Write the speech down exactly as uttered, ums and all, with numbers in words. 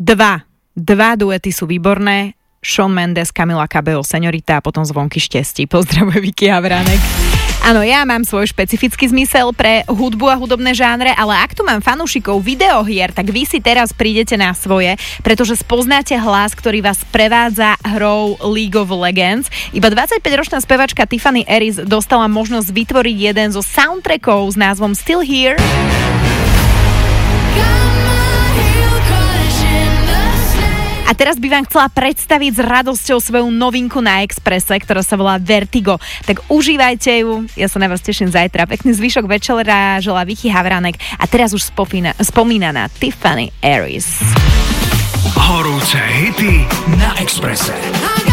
Dva. Dva duety sú výborné. Shawn Mendes, Camila Cabello, Señorita a potom Zvonky štestí. Pozdravuje Vicky Havránek. Áno, ja mám svoj špecifický zmysel pre hudbu a hudobné žánre, ale ak tu mám fanúšikov videohier, tak vy si teraz prídete na svoje, pretože spoznáte hlas, ktorý vás prevádza hrou League of Legends. Iba dvadsaťpäťročná spevačka Tiffany Harris dostala možnosť vytvoriť jeden zo soundtrackov s názvom Still Here. A teraz by vám chcela predstaviť s radosťou svoju novinku na Expresse, ktorá sa volá Vertigo. Tak užívajte ju, ja sa na vás teším zajtra. Pekný zvyšok večera želá Vicky Havránek a teraz už spomína, spomína na Tiffany Harris. Horúce hity na Expresse.